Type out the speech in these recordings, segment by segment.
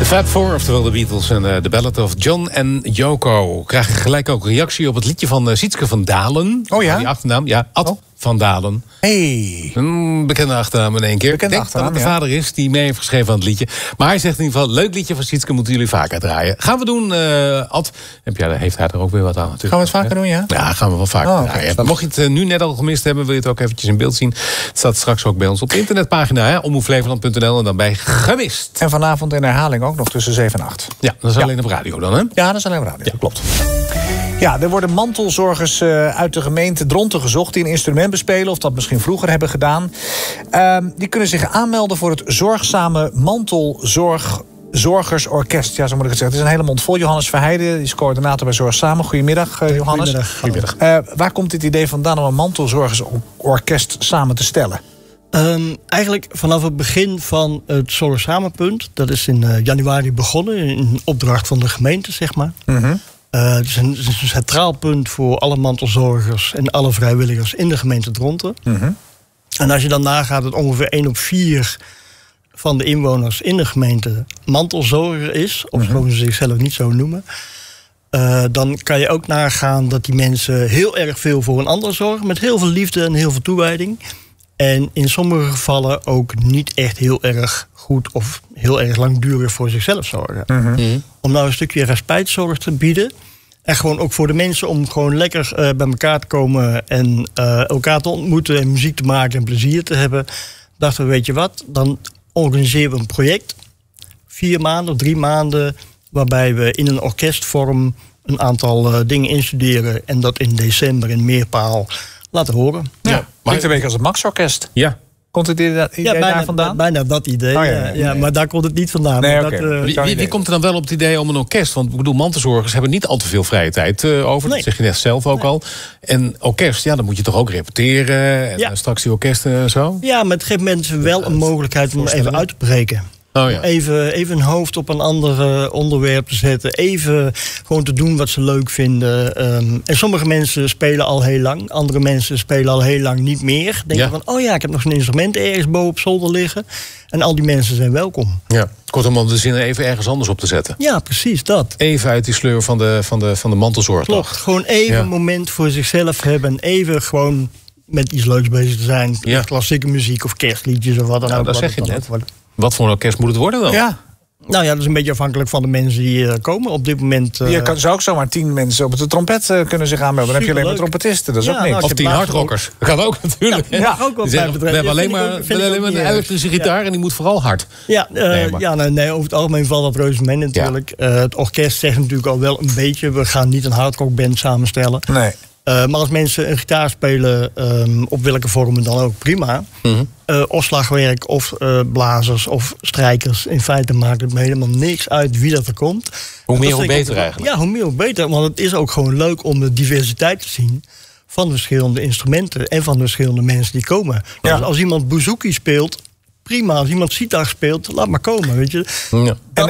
De Fab Four, oftewel de Beatles en The Ballad of John en Yoko. Krijgen gelijk ook reactie op het liedje van Sietske van Dalen. Oh ja? Die achternaam, ja, Ad van Dalen. Hey. Een bekende achternaam in één keer. Ik denk dat het de vader is die mee heeft geschreven aan het liedje. Maar hij zegt in ieder geval, leuk liedje van Sietske, moeten jullie vaker draaien. Gaan we doen, Ad. Heeft hij er ook weer wat aan natuurlijk. Gaan we het vaker doen, ja? Ja, gaan we wel vaker draaien. Mocht je het nu net al gemist hebben, wil je het ook eventjes in beeld zien. Het staat straks ook bij ons op de internetpagina, omroepflevoland.nl en dan bij Gemist. En vanavond in herhaling ook nog tussen 7 en 8. Ja, dat is alleen op radio dan, hè? Ja, dat is alleen op radio. Ja, klopt. Ja, er worden mantelzorgers uit de gemeente Dronten gezocht die een instrument bespelen, of dat misschien vroeger hebben gedaan. Die kunnen zich aanmelden voor het zorgzame mantelzorgersorkest. Ja, zo moet ik het zeggen. Het is een hele mond vol. Johannes Verheijden is coördinator bij Zorgsamen. Goedemiddag, Johannes. Goedemiddag. Waar komt dit idee vandaan om een mantelzorgersorkest samen te stellen? Eigenlijk vanaf het begin van het Zorgsamenpunt. Dat is in januari begonnen, in opdracht van de gemeente, zeg maar. Mm-hmm. Het is een centraal punt voor alle mantelzorgers en alle vrijwilligers in de gemeente Dronten. Mm-hmm. En als je dan nagaat dat ongeveer 1 op 4 van de inwoners in de gemeente mantelzorger is, of gewoon ze zichzelf niet zo noemen, dan kan je ook nagaan dat die mensen heel erg veel voor een ander zorgen, met heel veel liefde en heel veel toewijding. En in sommige gevallen ook niet echt heel erg goed of heel erg langdurig voor zichzelf zorgen. Mm-hmm. Om nou een stukje respijtzorg te bieden. En gewoon ook voor de mensen om gewoon lekker bij elkaar te komen en elkaar te ontmoeten en muziek te maken en plezier te hebben. Dachten we, weet je wat, dan organiseren we een project. 4 maanden of 3 maanden, waarbij we in een orkestvorm een aantal dingen instuderen en dat in december in Meerpaal laten horen. Ja, klinkt een beetje als het Max-orkest. Ja. Komt het idee daar vandaan? Bijna dat idee. Ja, maar daar komt het niet vandaan. Nee, Wie komt er dan wel op het idee om een orkest? Want ik bedoel, mantelzorgers hebben niet al te veel vrije tijd over. Nee. Dat zeg je net zelf ook al. En orkest, ja, dan moet je toch ook repeteren. En straks die orkesten en zo. Ja, maar het geeft mensen wel een mogelijkheid om even uit te breken. Oh, ja. Even een hoofd op een ander onderwerp te zetten. Even gewoon te doen wat ze leuk vinden. En sommige mensen spelen al heel lang. Andere mensen spelen al heel lang niet meer. Denken van, oh ja, ik heb nog zo'n instrument ergens boven op zolder liggen. En al die mensen zijn welkom. Ja, kortom, om de zin even ergens anders op te zetten. Ja, precies dat. Even uit die sleur van de mantelzorg. Klopt, gewoon even een moment voor zichzelf hebben. Even gewoon met iets leuks bezig te zijn. Klassieke muziek of kerstliedjes of wat dan ook. Dat zeg je net. Wat voor een orkest moet het worden dan? Ja. Nou ja, dat is een beetje afhankelijk van de mensen die komen. Op dit moment... Je zou ook zomaar 10 mensen op de trompet kunnen zich aanmelden. Dan heb je alleen maar trompetisten, dat is ook niks. Of 10 hardrockers. Dat gaat ook natuurlijk. Ja, ook wat mij betreft. We hebben alleen maar een elektrische gitaar en die moet vooral hard. Ja, over het algemeen valt dat reuze mee natuurlijk. Het orkest zegt natuurlijk al wel een beetje, we gaan niet een hardrockband samenstellen. Nee. Maar als mensen een gitaar spelen, op welke vormen dan ook, prima. Of slagwerk, of blazers, of strijkers. In feite maakt het me helemaal niks uit wie dat er komt. Hoe meer, hoe beter eigenlijk. Ja, hoe meer, hoe beter. Want het is ook gewoon leuk om de diversiteit te zien van de verschillende instrumenten en van de verschillende mensen die komen. Dus als iemand bouzouki speelt, prima. Als iemand sitar speelt, laat maar komen, weet je. Ja. En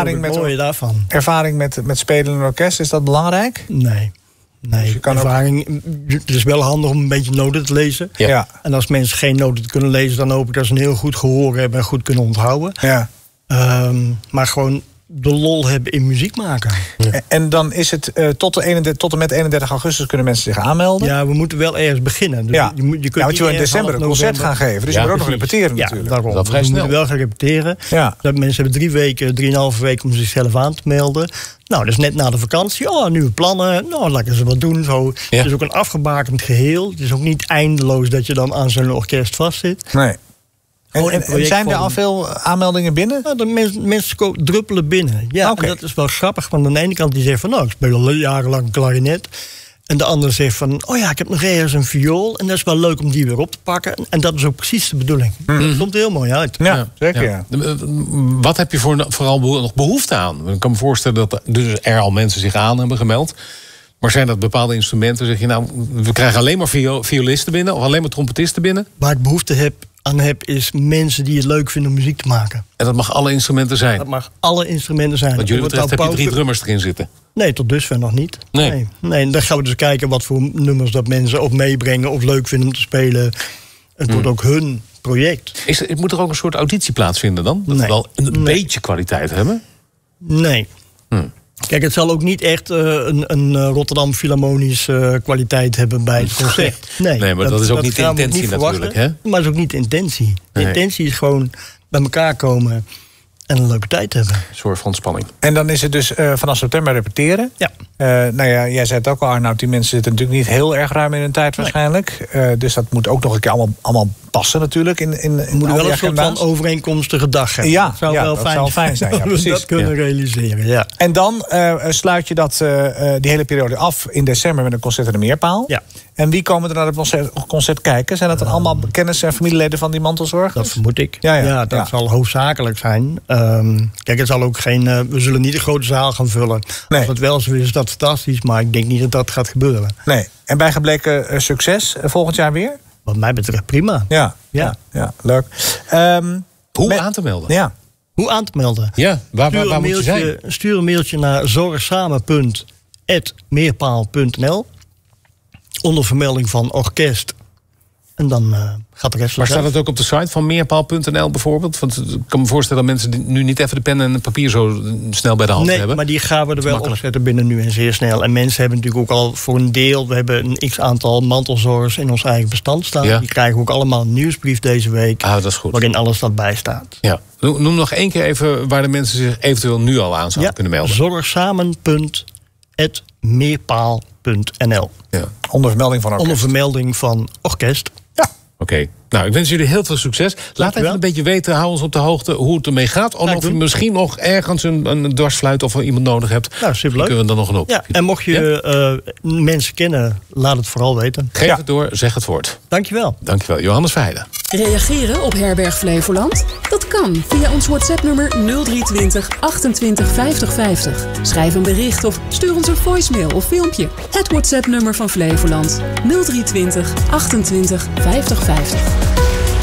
ervaring met spelen in een orkest, is dat belangrijk? Nee. Nee, dus ervaring. Het is wel handig om een beetje noten te lezen. Ja. En als mensen geen noten kunnen lezen, dan hoop ik dat ze een heel goed gehoor hebben en goed kunnen onthouden. Ja. Maar gewoon de lol hebben in muziek maken. Ja. En dan is het tot en met 31 augustus kunnen mensen zich aanmelden? Ja, we moeten wel ergens beginnen. Dus ja. Je kunt want je wil in december een concert gaan geven. Dus je moet ook nog repeteren natuurlijk. Daarom. Dat vrij we snel. moeten wel gaan repeteren. Ja. Dat mensen hebben 3,5 weken om zichzelf aan te melden. Nou, dus net na de vakantie. Oh, nieuwe plannen. Nou, laten ze wat doen. Zo. Ja. Het is ook een afgebakend geheel. Het is ook niet eindeloos dat je dan aan zo'n orkest vastzit. Nee. En zijn er al veel aanmeldingen binnen? Nou, de mensen druppelen binnen. Ja, en dat is wel grappig. Want aan de ene kant die zegt van, nou, ik speel al jarenlang klarinet. En de andere zegt van, oh ja, ik heb nog ergens een viool. En dat is wel leuk om die weer op te pakken. En dat is ook precies de bedoeling. Dat komt er heel mooi uit. Ja, zeker. Ja. Wat heb je vooral nog behoefte aan? Ik kan me voorstellen dat er al mensen zich aan hebben gemeld. Maar zijn dat bepaalde instrumenten? Zeg je nou, we krijgen alleen maar violisten binnen of alleen maar trompetisten binnen? Waar ik behoefte aan heb, is mensen die het leuk vinden om muziek te maken. En dat mag alle instrumenten zijn? Dat mag alle instrumenten zijn. Wat jullie betreft heb je 3 drummers erin zitten? Nee, tot dusver nog niet. Nee, dan gaan we dus kijken wat voor nummers dat mensen of meebrengen of leuk vinden om te spelen. Het wordt ook hun project. Moet er ook een soort auditie plaatsvinden dan? Dat we wel een beetje kwaliteit hebben? Nee. Kijk, het zal ook niet echt een Rotterdam Philharmonisch kwaliteit hebben bij het concert. Nee, maar dat is ook niet de intentie natuurlijk. Hè? Maar dat is ook niet de intentie. De intentie is gewoon bij elkaar komen en een leuke tijd hebben. Een soort van spanning. En dan is het dus vanaf september repeteren. Ja. Nou ja, jij zei het ook al, Arnoud, die mensen zitten natuurlijk niet heel erg ruim in hun tijd waarschijnlijk. Dus dat moet ook nog een keer allemaal passen natuurlijk. We moeten wel een soort van overeenkomstige dag hebben. Ja, dat zou wel fijn zijn. Ja, we dat kunnen realiseren. Ja. En dan sluit je die hele periode af in december met een concert in de Meerpaal. Ja. En wie komen er naar het concert kijken? Zijn dat dan allemaal kennis- en familieleden van die mantelzorgers? Dat vermoed ik. Ja, dat zal hoofdzakelijk zijn. Kijk, het zal ook we zullen niet een grote zaal gaan vullen. Nee. Als het wel zo is dat fantastisch, maar ik denk niet dat dat gaat gebeuren. Nee. En bijgebleken succes volgend jaar weer? Wat mij betreft prima. Ja, leuk. Hoe aan te melden? Ja. Hoe aan te melden? Ja, waar moet je zijn? Stuur een mailtje naar zorgsamen.meerpaal.nl onder vermelding van orkest. En dan gaat de rest. Maar staat het ook op de site van meerpaal.nl bijvoorbeeld? Want ik kan me voorstellen dat mensen nu niet even de pen en het papier zo snel bij de hand hebben. Nee, maar die gaan we er wel opzetten binnen nu en zeer snel. En mensen hebben natuurlijk ook al voor een deel, we hebben een x-aantal mantelzorgers in ons eigen bestand staan. Ja. Die krijgen ook allemaal een nieuwsbrief deze week. Dat is goed. Waarin alles dat bij staat. Ja. Noem nog één keer even waar de mensen zich eventueel nu al aan zouden kunnen melden. Zorgsamen.meerpaal.nl. Ja. Onder vermelding van orkest. Onder vermelding van orkest. Ja. Oké. Nou, ik wens jullie heel veel succes. Laat even een beetje weten, hou ons op de hoogte hoe het ermee gaat. Of je misschien nog ergens een dwarsfluit of iemand nodig hebt. Nou, superleuk. Dan kunnen we dan nog een op. Ja, en mocht je mensen kennen, laat het vooral weten. Geef het door, zeg het woord. Dankjewel. Dankjewel, Johannes Verheijden. Reageren op Herberg Flevoland? Dat kan via ons WhatsApp-nummer 0320 28 50 50. Schrijf een bericht of stuur ons een voicemail of filmpje. Het WhatsApp-nummer van Flevoland 0320 28 50 50.